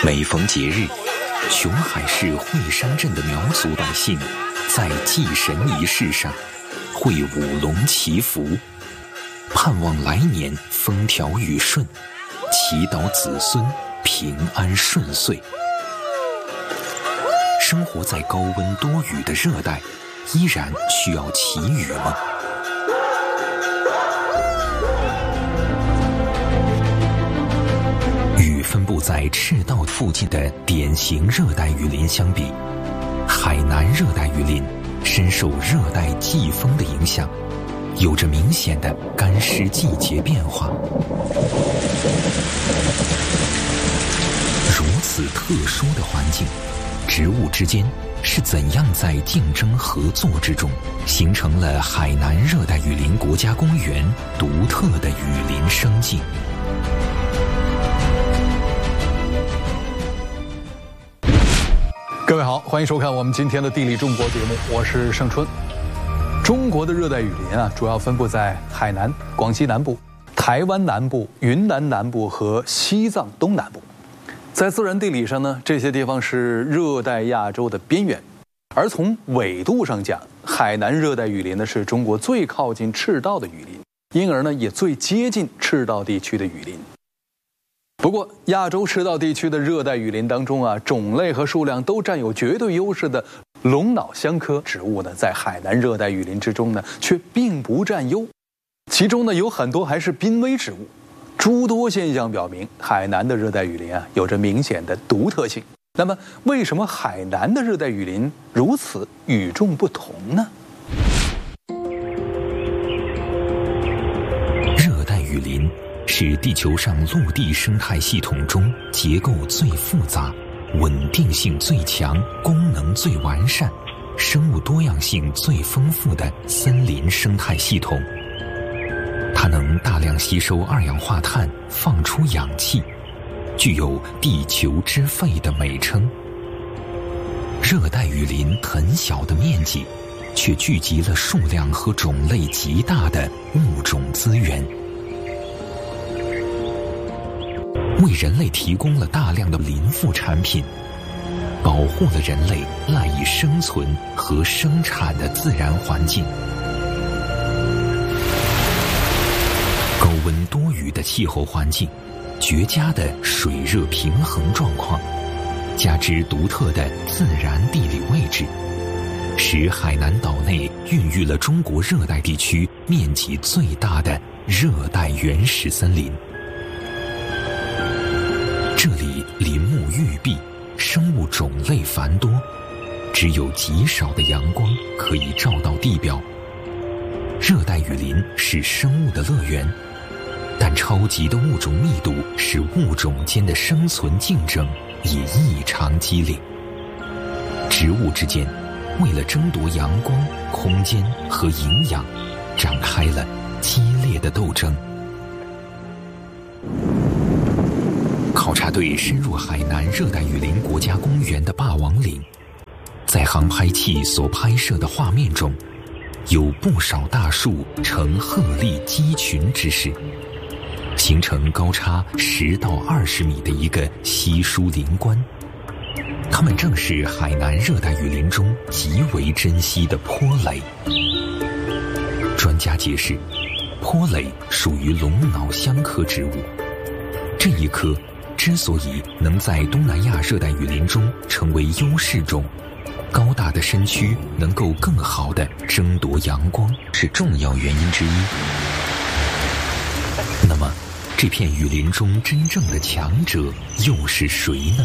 每逢节日，琼海市惠山镇的苗族百姓在祭神仪式上会舞龙祈福，盼望来年风调雨顺，祈祷子孙平安顺遂。生活在高温多雨的热带，依然需要祈雨吗？与分布在赤道附近的典型热带雨林相比，海南热带雨林深受热带季风的影响，有着明显的干湿季节变化。如此特殊的环境，植物之间是怎样在竞争合作之中，形成了海南热带雨林国家公园独特的雨林生境？ 各位好，欢迎收看我们今天的地理中国节目，我是盛春。中国的热带雨林主要分布在海南、广西南部、台湾南部、云南南部和西藏东南部。在自然地理上呢，这些地方是热带亚洲的边缘，而从纬度上讲，海南热带雨林呢是中国最靠近赤道的雨林，因而呢也最接近赤道地区的雨林。不过，亚洲赤道地区的热带雨林当中种类和数量都占有绝对优势的龙脑香科植物呢，在海南热带雨林之中呢，却并不占优。其中呢，有很多还是濒危植物。诸多现象表明，海南的热带雨林有着明显的独特性。那么，为什么海南的热带雨林如此与众不同呢？ 热带雨林是地球上陆地生态系统中结构最复杂、稳定性最强、功能最完善、生物多样性最丰富的森林生态系统。它能大量吸收二氧化碳，放出氧气，具有地球之肺的美称。热带雨林很小的面积，却聚集了数量和种类极大的物种资源，为人类提供了大量的林副产品，保护了人类赖以生存和生产的自然环境。高温多雨的气候环境，绝佳的水热平衡状况，加之独特的自然地理位置，使海南岛内孕育了中国热带地区面积最大的热带原始森林。这里林木郁闭，生物种类繁多，只有极少的阳光可以照到地表。热带雨林是生物的乐园，但超级的物种密度使物种间的生存竞争也异常激烈。植物之间为了争夺阳光、空间和营养，展开了激烈的斗争。考察队深入海南热带雨林国家公园的霸王岭，在航拍器所拍摄的画面中，有不少大树呈鹤立鸡群之势，形成高差10到20米的一个稀疏林冠。它们正是海南热带雨林中极为珍惜的坡蕾。专家解释，坡蕾属于龙脑香科植物，这一科之所以能在东南亚热带雨林中成为优势种，高大的身躯能够更好地争夺阳光，是重要原因之一。那么，这片雨林中真正的强者又是谁呢？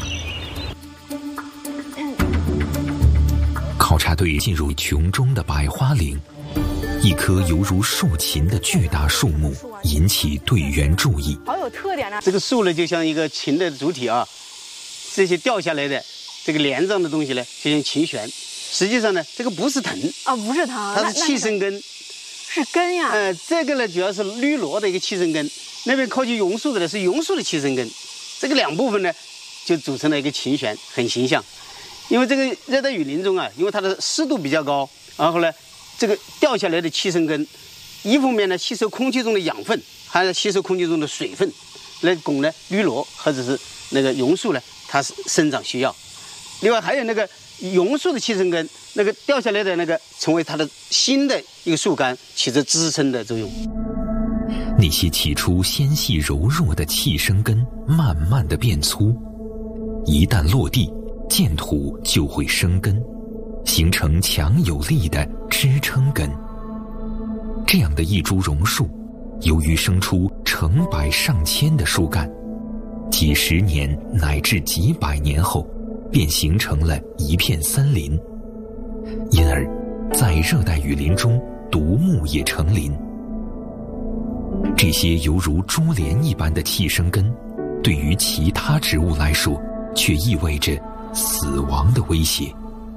考察队进入琼中的百花岭，一棵犹如竖琴的巨大树木引起队员注意。 好有特点啊！ 这个树呢，就像一个琴的主体这些掉下来的这个连状的东西呢，就像琴弦。实际上呢，这个不是藤不是藤， 它是气生根， 是根呀。 这个呢，主要是绿萝的一个气生根，那边靠近榕树的呢是榕树的气生根，这个两部分呢，就组成了一个琴弦，很形象。因为这个热带雨林中因为它的湿度比较高，然后呢，这个掉下来的气生根，一方面呢吸收空气中的养分，还是吸收空气中的水分， 来供呢绿萝或者是那个榕树呢，它是生长需要。另外还有那个榕树的气生根，那个掉下来的那个成为它的新的一个树干，起着支撑的作用。 那些起初纤细柔弱的气生根，慢慢的变粗，一旦落地，见土就会生根，形成强有力的支撑根。这样的一株榕树，由于生出成百上千的树干，几十年乃至几百年后，便形成了一片森林。因而，在热带雨林中，独木也成林。这些犹如珠帘一般的气生根，对于其他植物来说，却意味着死亡的威胁。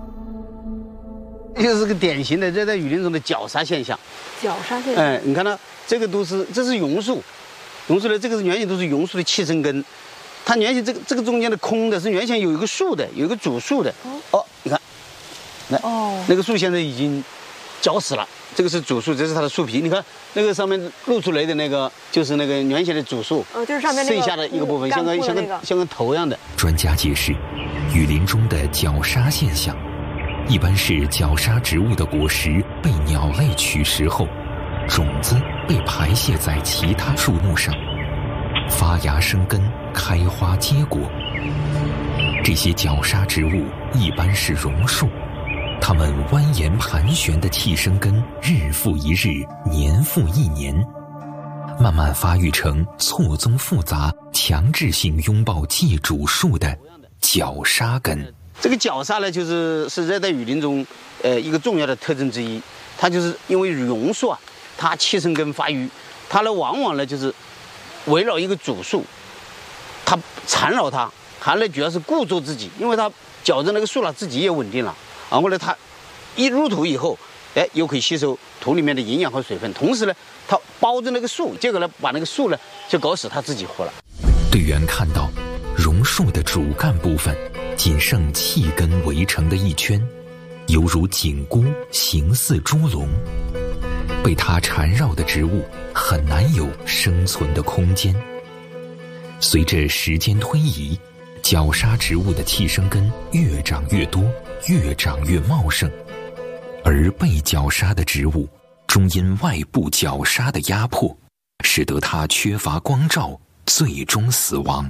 这是个典型的热带雨林中的绞杀现象。 绞杀现象。 你看到这个这是榕树，榕树的这个原先都是榕树的气生根，它原先这个中间的空的是原先有一个树的，有一个主树的。你看，那个树现在已经绞死了。这个是主树，这是它的树皮。你看那个上面露出来的那个，就是那个原先的主树， 就是上面那个剩下的一个部分，像个头一样的。 专家解释，雨林中的绞杀现象，一般是绞杀植物的果实被鸟类取食后，种子被排泄在其他树木上，发芽生根，开花结果。这些绞杀植物一般是榕树。它们蜿蜒盘旋的气生根，日复一日，年复一年，慢慢发育成错综复杂、强制性拥抱借主树的绞杀根。 这个绞杀呢，是热带雨林中一个重要的特征之一。它就是因为榕树啊，它气生根发育，它呢往往呢就是围绕一个主树，它缠绕它，还呢主要是固住自己，因为它绞着那个树了，自己也稳定了。然后呢，它一入土以后，又可以吸收土里面的营养和水分，同时呢，它包着那个树，结果呢，把那个树呢就搞死它自己活了。 队员看到榕树的主干部分仅剩气根围成的一圈，犹如紧箍，形似猪笼。被它缠绕的植物很难有生存的空间。随着时间推移，绞杀植物的气生根越长越多，越长越茂盛，而被绞杀的植物终因外部绞杀的压迫，使得它缺乏光照，最终死亡。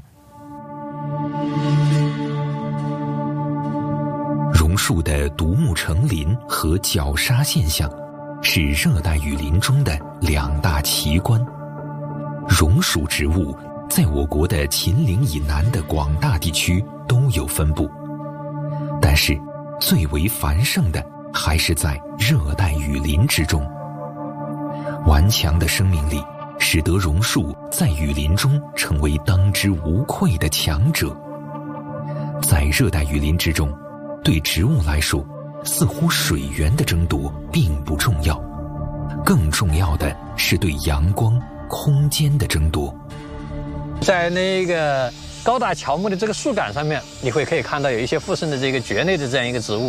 榕树的独木成林和绞杀现象，是热带雨林中的两大奇观。榕属植物在我国的秦岭以南的广大地区都有分布，但是最为繁盛的还是在热带雨林之中。顽强的生命力使得榕树在雨林中成为当之无愧的强者。在热带雨林之中，对植物来说，似乎水源的争夺并不重要，更重要的是对阳光、空间的争夺。 在那个高大乔木的这个树干上面，你可以看到有一些附生的这个蕨类的这样一个植物。